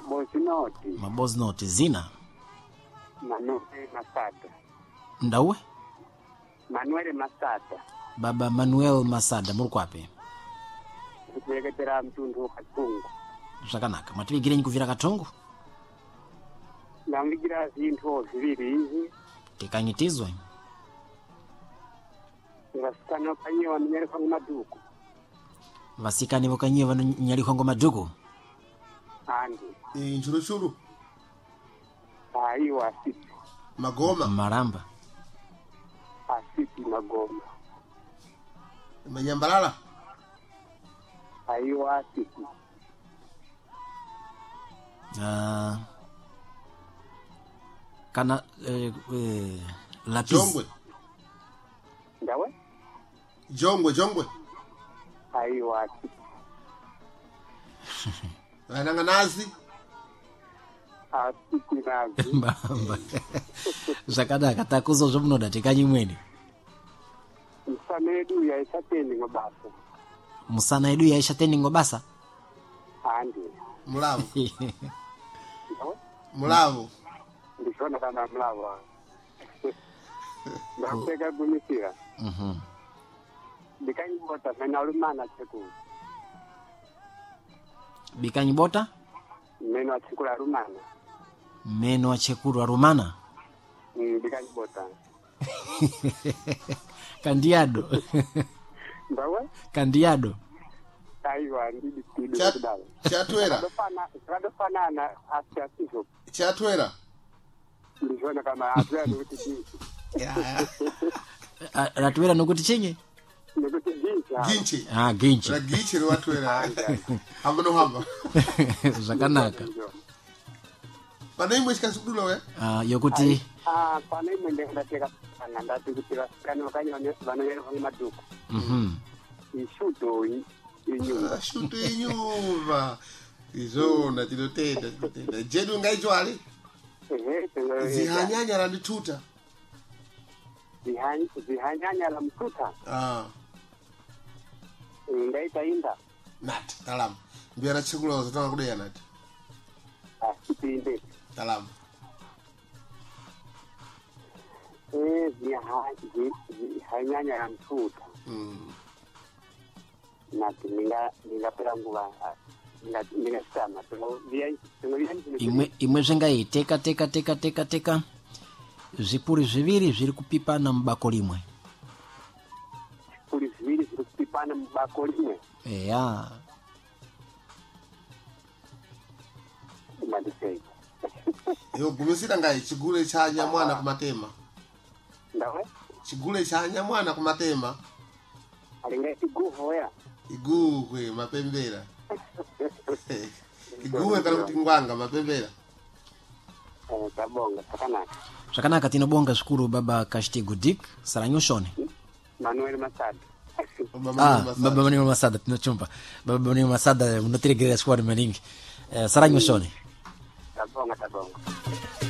Mabozi noti zina. Manuel Masada. Ndawe? Manuel Masada. Baba Manuel Masada muri kwapi? Kuyegetera mtundu Katongo. Zvakanaka. Mativigirenyi kuvira Katongo? Ndamvigira zinthu ziviri izi. Tikanyitizwe. Vasikana kanyiwa mnyereka maduku. Vasikani vokanyiwa vanyalikwa ngomaduku? Andi. Churu. Aiwa asiti. Magoma. Maramba. Asiti Magoma. Manyambalala. Aiwa asiti. Kana lapis. Jongwe. Ndawe? Jongwe. Aiwa asiti. Ananga nazi. Asiti nazi. Mbamba. Zvakanaka takuzo zvomunoda tikanyi mwene. Musana edu yaishatendi ngobasa. Musana edu yaishatendi ngobasa? Andi. Mulavu. Mulavu. Ndishona kana mulavu. Ndakupeka kumisira. Bikanyi bota mena lumana chekulu. Bikanyi bota? Meno achikula rumana. Meno achikula rumana? Bikanyi bota. Candiado. Ndawe? Candiado. Aiwa ndidi tido kudala. Chatwera. Radofana asiasizo. Chatwera. Ndishona kama atwera nukuti chinchi. Ratwera nukuti chinyi? Nukuti ginchi. Ginchi. Ginchi ni watwera. Hamba. Zvakanaka. Pana imwe chikasukudula we? Yokuti. Pana imwe ndateka ndati kuti vasikana vakanyanya vanonyera vange maduku. Ishuto inyumba. Shuto inyumba. Izona tinotenda. Jedu ngaijwali? Zihanyanya la mituta. Zihanyanya la mtuta. Ndaita inda. Nati, talamu. Mbiana chikula wazatanga kudeya nati. Sipinde. Talamu. Zihanyanya la mtuta. Nati ningapera nguva. Ningasama. Imwe zvengai teka. Zvipuri zviviri zviri kupipana mubako limwe. Zvipuri zviviri zviri kupipana mubako limwe. Eya. Madisei. Yo gumisira ngai chigule cha nyamwana kumatema. Ndawe? Chigule cha nyamwana kumatema. Alinga iguho ya. Iguhwe mapembera. Iguhwe kana kuti ngwanga mapembera. Tabonga sakanaka. Zvakanaka tinobonga zvikuru baba Kashitego Dick Saranyoshone. Manuel Masada. Baba Manuel Masada tinochumba. Baba Manuel Masada unotiregerera squad maningi. Saranyoshone. Tabonga.